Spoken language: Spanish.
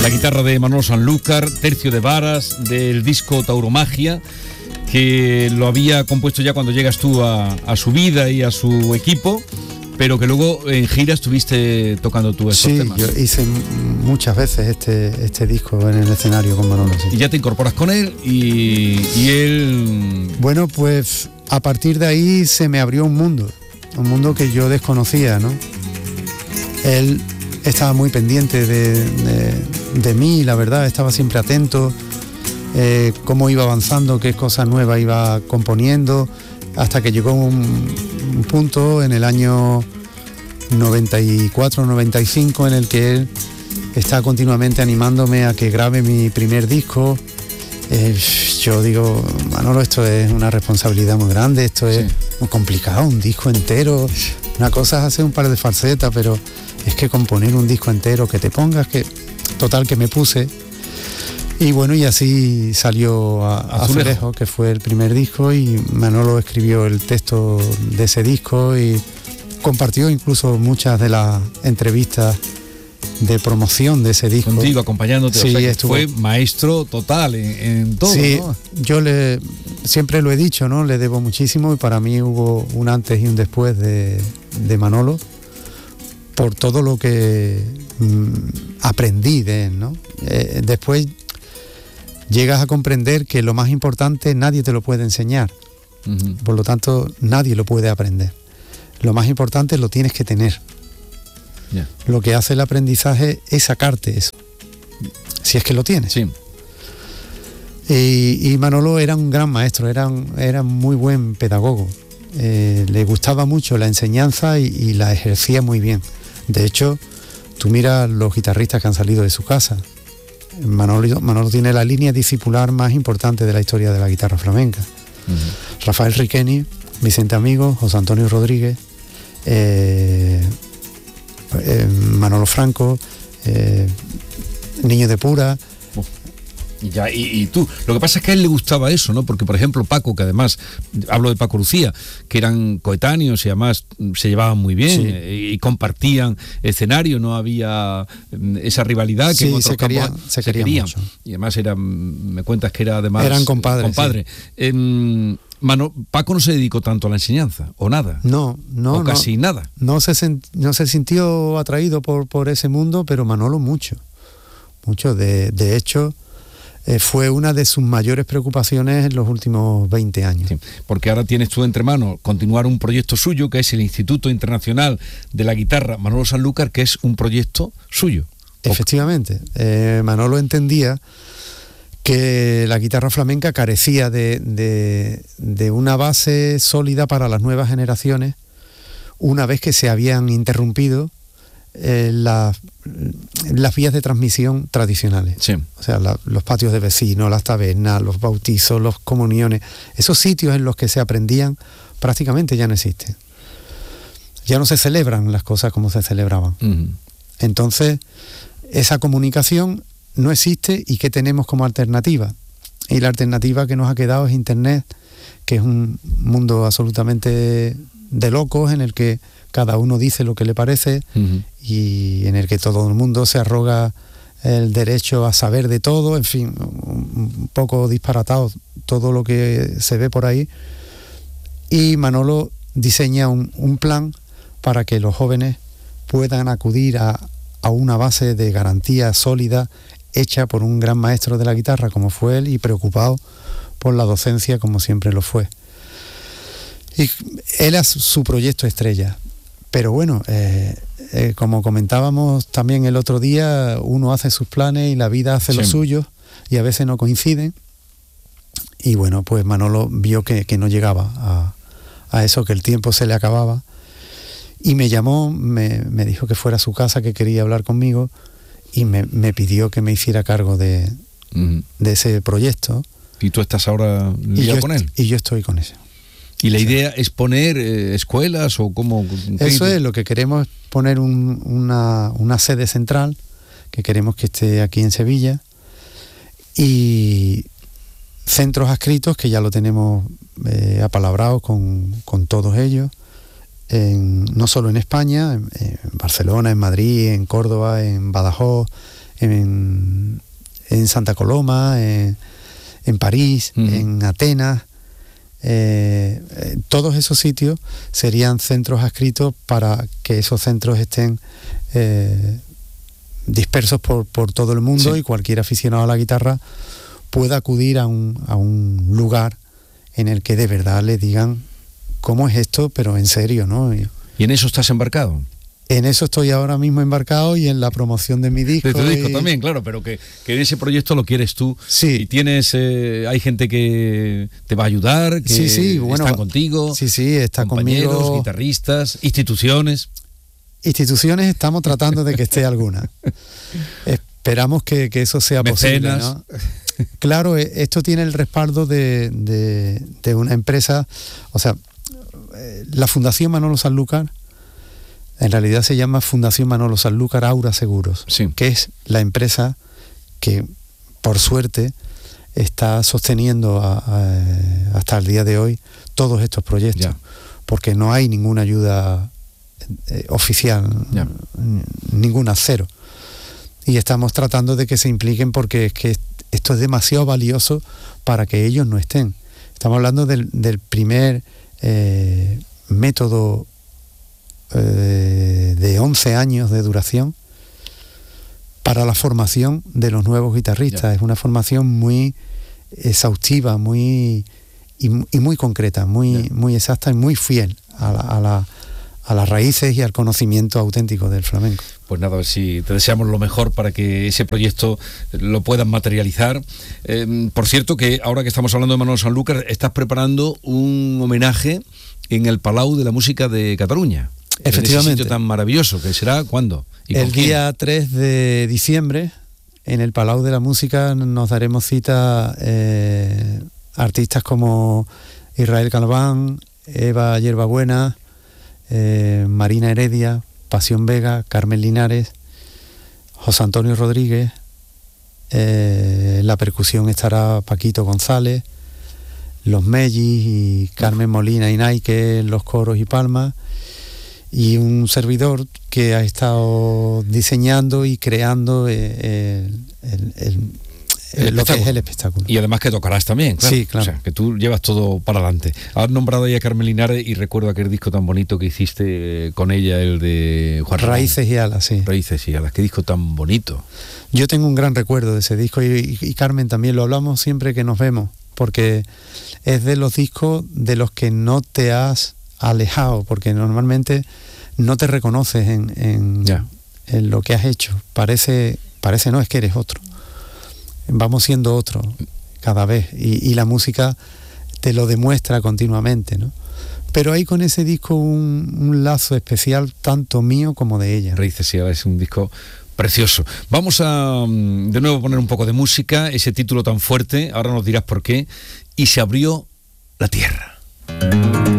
La guitarra de Manolo Sanlúcar, tercio de varas, del disco Tauromagia, que lo había compuesto ya cuando llegas tú a su vida y a su equipo, pero que luego en gira estuviste tocando tú estos temas. Sí, yo hice muchas veces este disco en el escenario con Manolo. Sí. Y ya te incorporas con él y él... Bueno, pues a partir de ahí se me abrió un mundo que yo desconocía, ¿no? Él estaba muy pendiente de mí, la verdad, estaba siempre atento, cómo iba avanzando, qué cosas nuevas iba componiendo, hasta que llegó un punto en el año 94-95 en el que él está continuamente animándome a que grabe mi primer disco. Yo digo, Manolo, esto es una responsabilidad muy grande, esto es muy complicado, un disco entero. Una cosa es hacer un par de falsetas, pero es que componer un disco entero, que te pongas, que total, que me puse. Y bueno, y así salió Azulejo, que fue el primer disco, y Manolo escribió el texto de ese disco y compartió incluso muchas de las entrevistas de promoción de ese disco. Contigo, acompañándote. Sí, o sea, estuvo. Fue maestro total en todo, sí, ¿no? Yo siempre lo he dicho, ¿no? Le debo muchísimo, y para mí hubo un antes y un después de Manolo, por todo lo que aprendí de él, ¿no? Después llegas a comprender que lo más importante nadie te lo puede enseñar. Uh-huh. Por lo tanto, nadie lo puede aprender. Lo más importante lo tienes que tener. Yeah. Lo que hace el aprendizaje es sacarte eso, si es que lo tienes. Sí. Y Manolo era un gran maestro, era muy buen pedagogo. Le gustaba mucho la enseñanza y la ejercía muy bien. De hecho, tú miras los guitarristas que han salido de su casa. Manolo tiene la línea discipular más importante de la historia de la guitarra flamenca. Uh-huh. Rafael Riqueni, Vicente Amigo, José Antonio Rodríguez, Manolo Franco, Niño de Pura. Y tú, lo que pasa es que a él le gustaba eso, ¿no? Porque, por ejemplo, Paco, que además, hablo de Paco Lucía, que eran coetáneos y además se llevaban muy bien, sí, y compartían escenario, no había esa rivalidad que sí, en otros campos se querían mucho. Y además me cuentas que era además... Eran compadres. Sí. Paco no se dedicó tanto a la enseñanza, o nada. No. Casi nada. No se sintió atraído por ese mundo, pero Manolo mucho. De hecho... fue una de sus mayores preocupaciones en los últimos 20 años. Sí, porque ahora tienes tú entre manos continuar un proyecto suyo, que es el Instituto Internacional de la Guitarra Manolo Sanlúcar, que es un proyecto suyo. Efectivamente. Manolo entendía que la guitarra flamenca carecía de una base sólida para las nuevas generaciones, una vez que se habían interrumpido las vías de transmisión tradicionales. Sí. O sea, los patios de vecinos, las tabernas, los bautizos, las comuniones, esos sitios en los que se aprendían prácticamente ya no existen. Ya no se celebran las cosas como se celebraban. Uh-huh. Entonces, esa comunicación no existe. ¿Y qué tenemos como alternativa? Y la alternativa que nos ha quedado es Internet, que es un mundo absolutamente de locos, en el que cada uno dice lo que le parece. Uh-huh. Y en el que todo el mundo se arroga el derecho a saber de todo, en fin, un poco disparatado todo lo que se ve por ahí. Y Manolo diseña un plan para que los jóvenes puedan acudir a una base de garantía sólida, hecha por un gran maestro de la guitarra como fue él, y preocupado por la docencia como siempre lo fue. Y él es su proyecto estrella. Pero bueno, como comentábamos también el otro día, uno hace sus planes y la vida hace los suyos, y a veces no coinciden. Y bueno, pues Manolo vio que no llegaba a eso, que el tiempo se le acababa, y me llamó, me dijo que fuera a su casa, que quería hablar conmigo, y me pidió que me hiciera cargo de ese proyecto. ¿Y tú estás ahora con él? Y yo estoy con eso. ¿Y la idea es poner escuelas o cómo? Eso es, lo que queremos es poner una sede central, que queremos que esté aquí en Sevilla, y centros adscritos que ya lo tenemos apalabrados con todos ellos, no solo en España, en Barcelona, en Madrid, en Córdoba, en Badajoz, en Santa Coloma, en París, en Atenas. Todos esos sitios serían centros adscritos para que esos centros estén dispersos por todo el mundo, y cualquier aficionado a la guitarra pueda acudir a un lugar en el que de verdad le digan cómo es esto, pero en serio, ¿no? ¿Y en eso estás embarcado? En eso estoy ahora mismo embarcado, y en la promoción de mi disco. De tu disco también, claro, pero que en ese proyecto lo quieres tú. Sí. Y tienes, hay gente que te va a ayudar, que bueno, están contigo. Sí, está compañeros, conmigo. Guitarristas, instituciones. Instituciones estamos tratando de que esté alguna. Esperamos que eso sea posible, ¿no? Claro, esto tiene el respaldo de una empresa, o sea, la Fundación Manolo Sanlúcar, en realidad se llama Fundación Manolo Sanlúcar Aura Seguros, que es la empresa que, por suerte, está sosteniendo hasta el día de hoy todos estos proyectos, porque no hay ninguna ayuda oficial, ninguna, cero. Y estamos tratando de que se impliquen, porque es que esto es demasiado valioso para que ellos no estén. Estamos hablando del primer método de 11 años de duración para la formación de los nuevos guitarristas. Es una formación muy exhaustiva, muy concreta, muy exacta y muy fiel a las raíces y al conocimiento auténtico del flamenco. Pues nada, a ver si te deseamos lo mejor para que ese proyecto lo puedan materializar. Por cierto, que ahora que estamos hablando de Manolo Sanlúcar, estás preparando un homenaje en el Palau de la Música de Cataluña. Efectivamente. En ese sitio tan maravilloso, que será ¿cuándo? ¿Y el día 3 de diciembre, en el Palau de la Música, nos daremos cita artistas como Israel Calván, Eva Yerbabuena, Marina Heredia, Pasión Vega, Carmen Linares, José Antonio Rodríguez. La percusión estará Paquito González, los Mellis y Carmen Molina y Nike, los coros y palmas, y un servidor que ha estado diseñando y creando lo que es el espectáculo. Y además que tocarás también, claro. Sí, claro. O sea, que tú llevas todo para adelante. Has nombrado ya a Carmen Linares y recuerdo aquel disco tan bonito que hiciste con ella, el de Juan Ramón. Raíces y Alas, sí. Raíces y Alas, qué disco tan bonito. Yo tengo un gran recuerdo de ese disco, y Carmen también, lo hablamos siempre que nos vemos, porque es de los discos de los que no te has alejado, porque normalmente no te reconoces en lo que has hecho. Parece no, es que eres otro. Vamos siendo otro cada vez, y la música te lo demuestra continuamente, ¿no? Pero hay con ese disco un lazo especial, tanto mío como de ella. Raíces y Alas es un disco precioso. Vamos a de nuevo poner un poco de música, ese título tan fuerte, ahora nos dirás por qué. Y se abrió la tierra.